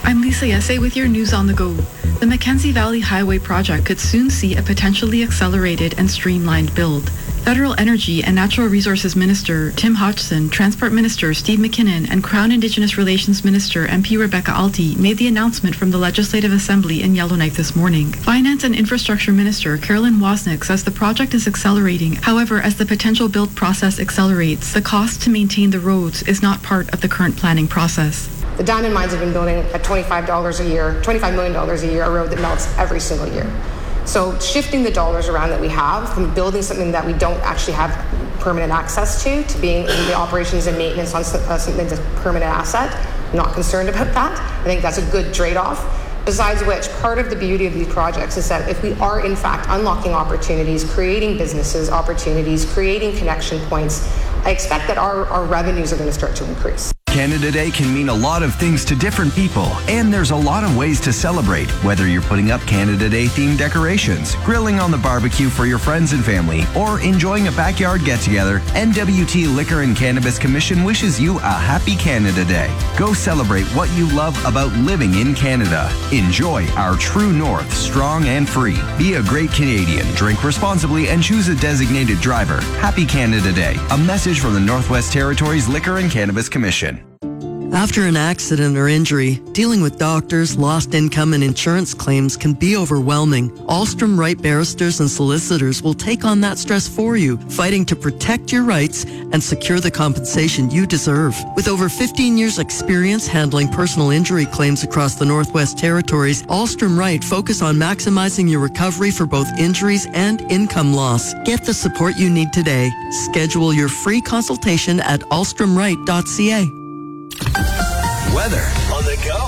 I'm Lisa Yesse with your news on the go. The Mackenzie Valley Highway project could soon see a potentially accelerated and streamlined build. Federal Energy and Natural Resources Minister Tim Hodgson, Transport Minister Steve McKinnon, and Crown Indigenous Relations Minister MP Rebecca Alty made the announcement from the Legislative Assembly in Yellowknife this morning. Finance and Infrastructure Minister Carolyn Wozniak says the project is accelerating. However, as the potential build process accelerates, the cost to maintain the roads is not part of the current planning process. The diamond mines have been building at $25 million a year, a road that melts every single year. So shifting the dollars around that we have from building something that we don't actually have permanent access to being in the operations and maintenance on something that's a permanent asset, I'm not concerned about that. I think that's a good trade-off. Besides which, part of the beauty of these projects is that if we are in fact unlocking opportunities, creating businesses opportunities, creating connection points, I expect that our revenues are going to start to increase. Canada Day can mean a lot of things to different people, and there's a lot of ways to celebrate, whether you're putting up Canada Day themed decorations, grilling on the barbecue for your friends and family, or enjoying a backyard get-together. NWT Liquor and Cannabis Commission wishes you a happy Canada Day. Go celebrate what you love about living in Canada. Enjoy our true north, strong and free. Be a great Canadian, drink responsibly, and choose a designated driver. Happy Canada Day. A message from the Northwest Territories Liquor and Cannabis Commission. After an accident or injury, dealing with doctors, lost income, and insurance claims can be overwhelming. Alstrom Wright Barristers and Solicitors will take on that stress for you, fighting to protect your rights and secure the compensation you deserve. With over 15 years' experience handling personal injury claims across the Northwest Territories, Alstrom Wright focus on maximizing your recovery for both injuries and income loss. Get the support you need today. Schedule your free consultation at alstromwright.ca. Weather on the go.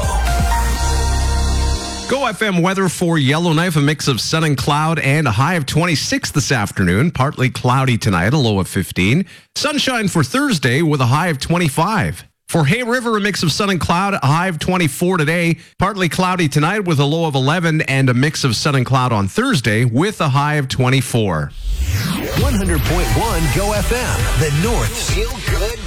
Go FM weather for Yellowknife, a mix of sun and cloud and a high of 26 this afternoon. Partly cloudy tonight, a low of 15. Sunshine for Thursday with a high of 25. For Hay River, a mix of sun and cloud, a high of 24 today. Partly cloudy tonight with a low of 11 and a mix of sun and cloud on Thursday with a high of 24. 100.1 Go FM, the North's Feel Good